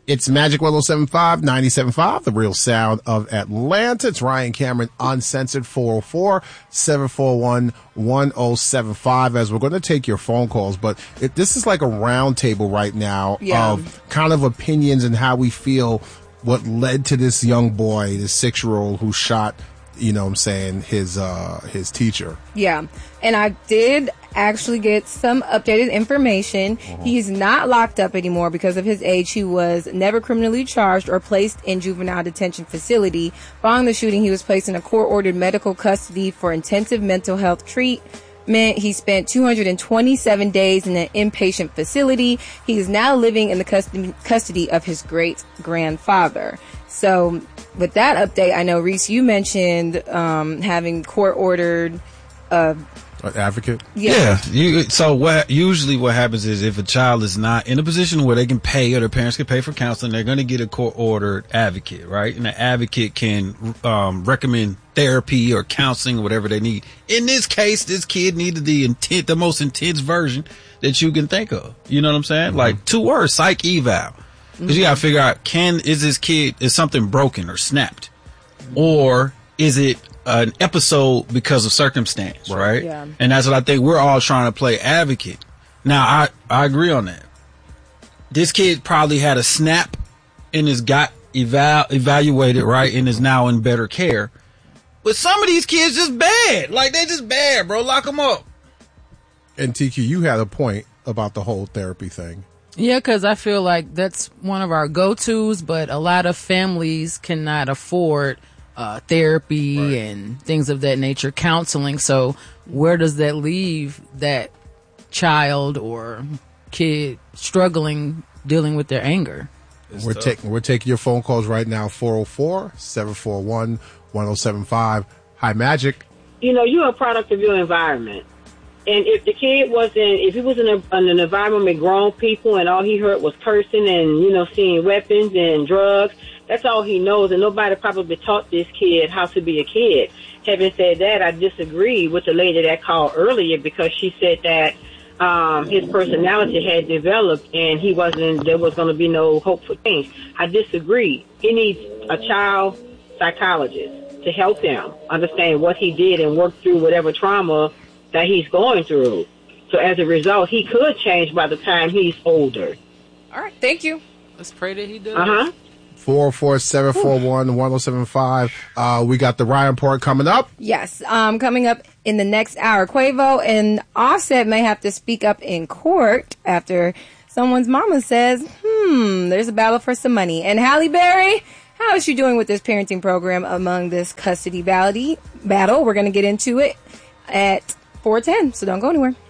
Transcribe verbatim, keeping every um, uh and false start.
It's Magic one oh seven point five, ninety-seven point five, the real sound of Atlanta. It's Ryan Cameron, Uncensored, four oh four, seven four one, one oh seven five, as we're going to take your phone calls. But it, this is like a round table right now yeah. of kind of opinions and how we feel what led to this young boy, this six-year-old who shot, you know what I'm saying, his uh, his teacher. Yeah. And I did actually get some updated information. Uh-huh. He's not locked up anymore because of his age. He was never criminally charged or placed in juvenile detention facility. Following the shooting, he was placed in a court-ordered medical custody for intensive mental health treatment. He spent two hundred twenty-seven days in an inpatient facility. He is now living in the custody, custody of his great-grandfather. So with that update, I know, Reese, you mentioned um, having court-ordered uh An advocate? Yeah. yeah you, so what usually what happens is if a child is not in a position where they can pay or their parents can pay for counseling, they're going to get a court-ordered advocate, right? And the advocate can um, recommend therapy or counseling or whatever they need. In this case, this kid needed the intent, the most intense version that you can think of. You know what I'm saying? Mm-hmm. Like two words, psych eval. Because mm-hmm. you got to figure out, can is this kid, is something broken or snapped? Or is it an episode because of circumstance, right? Yeah. And that's what I think we're all trying to play advocate. Now, I, I agree on that. This kid probably had a snap and has got eval, evaluated, right, and is now in better care. But some of these kids just bad. Like, they just bad, bro. Lock them up. And T Q, you had a point about the whole therapy thing. Yeah, because I feel like that's one of our go-tos, but a lot of families cannot afford Uh, therapy right. and things of that nature, counseling. So where does that leave that child or kid struggling, dealing with their anger? It's we're taking we're taking your phone calls right now. four oh four, seven four one, one oh seven five. Hi, Magic. You know, you're a product of your environment. And if the kid wasn't, if he was in, a, in an environment with grown people and all he heard was cursing and, you know, seeing weapons and drugs, that's all he knows, and nobody probably taught this kid how to be a kid. Having said that, I disagree with the lady that called earlier because she said that um, his personality had developed and he wasn't, there was going to be no hope for change. I disagree. He needs a child psychologist to help him understand what he did and work through whatever trauma that he's going through. So as a result, he could change by the time he's older. All right, thank you. Let's pray that he does. Uh-huh. four oh four, seven four one, one oh seven five. Uh, we got the Ryan Report coming up. Yes, um, coming up in the next hour. Quavo and Offset may have to speak up in court after someone's mama says, hmm, there's a battle for some money. And Halle Berry, how is she doing with this parenting program among this custody battle? We're going to get into it at four ten, so don't go anywhere.